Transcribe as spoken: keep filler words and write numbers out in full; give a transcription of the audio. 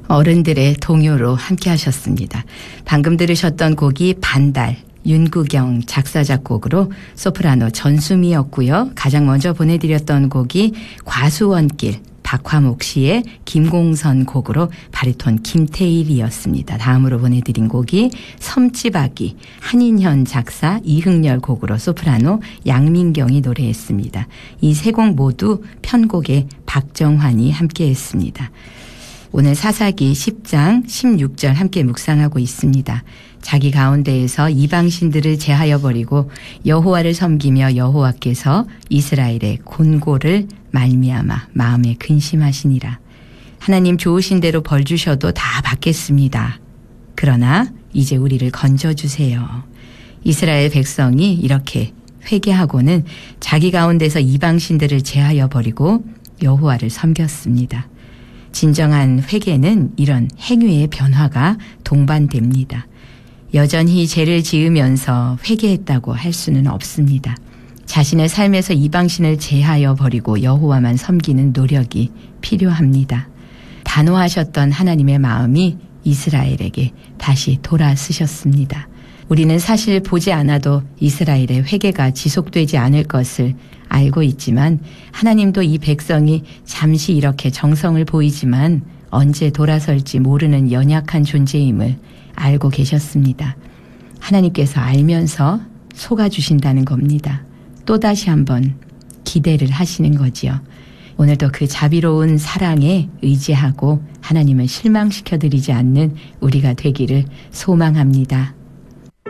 어른들의 동요로 함께 하셨습니다. 방금 들으셨던 곡이 반달, 윤구경 작사 작곡으로 소프라노 전수미였고요. 가장 먼저 보내드렸던 곡이 과수원길, 박화목 씨의 김공선 곡으로 바리톤 김태일이었습니다. 다음으로 보내드린 곡이 섬지박이, 한인현 작사 이흥렬 곡으로 소프라노 양민경이 노래했습니다. 이 세 곡 모두 편곡에 박정환이 함께했습니다. 오늘 사사기 십 장 십육 절 함께 묵상하고 있습니다. 자기 가운데에서 이방신들을 제하여 버리고 여호와를 섬기며 여호와께서 이스라엘의 곤고를 말미암아 마음에 근심하시니라. 하나님 좋으신 대로 벌 주셔도 다 받겠습니다. 그러나 이제 우리를 건져주세요. 이스라엘 백성이 이렇게 회개하고는 자기 가운데서 이방신들을 제하여 버리고 여호와를 섬겼습니다. 진정한 회개는 이런 행위의 변화가 동반됩니다. 여전히 죄를 지으면서 회개했다고 할 수는 없습니다. 자신의 삶에서 이방신을 제하여 버리고 여호와만 섬기는 노력이 필요합니다. 단호하셨던 하나님의 마음이 이스라엘에게 다시 돌아서셨습니다. 우리는 사실 보지 않아도 이스라엘의 회개가 지속되지 않을 것을 알고 있지만 하나님도 이 백성이 잠시 이렇게 정성을 보이지만 언제 돌아설지 모르는 연약한 존재임을 알고 계셨습니다. 하나님께서 알면서 속아주신다는 겁니다. 또다시 한번 기대를 하시는 거지요. 오늘도 그 자비로운 사랑에 의지하고 하나님을 실망시켜드리지 않는 우리가 되기를 소망합니다.